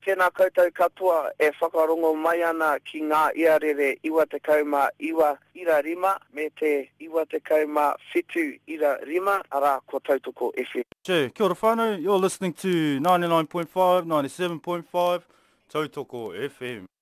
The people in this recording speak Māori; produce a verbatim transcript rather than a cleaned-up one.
Tēnā koutou katoa e whakarongo mai ana ki ngā iarere iwa te kauma iwa ira rima me te iwa te kauma whitu ira rima ara ko Tautoko F M. Che, kia ora whānau, you're listening to ninety-nine point five, ninety-seven point five Tautoko F M.